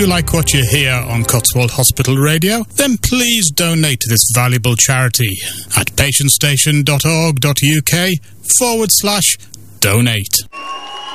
you like what you hear on Cotswold Hospital Radio, then please donate to this valuable charity at patientstation.org.uk/donate.